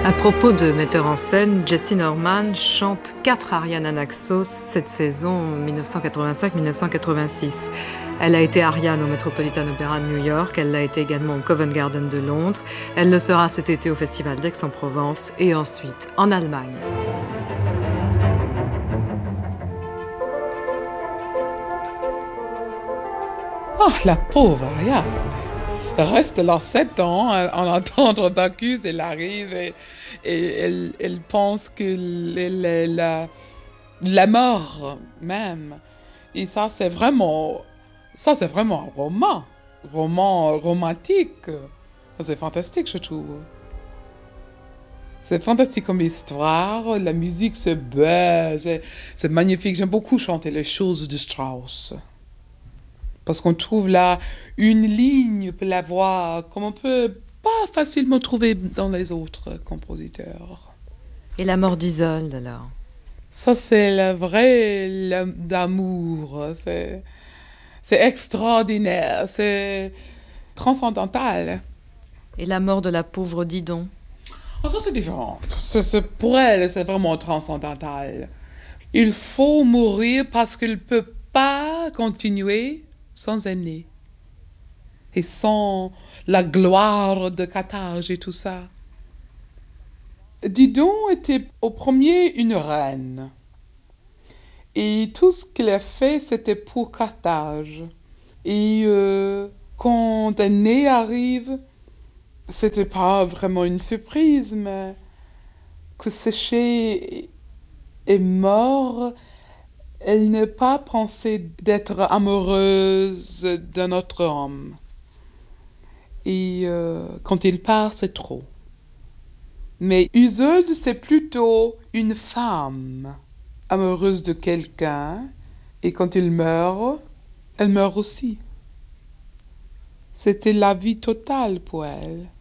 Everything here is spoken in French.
À propos de metteur en scène, Jessie Norman chante 4 arias Naxos cette saison 1985-1986. Elle a été Ariane au Metropolitan Opera de New York, elle l'a été également au Covent Garden de Londres, elle le sera cet été au Festival d'Aix-en-Provence et ensuite en Allemagne. Ah, la pauvre Ariane. Elle reste là 7 ans en attendant Bacchus. Elle arrive et elle pense que la mort même. Et ça c'est vraiment un roman romantique. Ça, c'est fantastique, je trouve. C'est fantastique comme histoire. La musique, c'est belle, c'est magnifique. J'aime beaucoup chanter les choses de Strauss. Parce qu'on trouve là une ligne pour la voix comme on peut pas facilement trouver dans les autres compositeurs. Et la mort d'Isolde alors? Ça, c'est le vrai d'amour. C'est extraordinaire. C'est transcendantal. Et la mort de la pauvre Didon? Ah, ça, c'est différent. Pour elle, c'est vraiment transcendantal. Il faut mourir parce qu'il ne peut pas continuer sans aîné. Et sans la gloire de Carthage et tout ça. Didon était au premier une reine. Et tout ce qu'elle a fait, c'était pour Carthage. Et quand Aîné arrive, c'était pas vraiment une surprise, mais que Séché est mort, elle n'a pas pensé d'être amoureuse d'un autre homme. Et quand il part, c'est trop. Mais Isolde, c'est plutôt une femme amoureuse de quelqu'un. Et quand il meurt, elle meurt aussi. C'était la vie totale pour elle.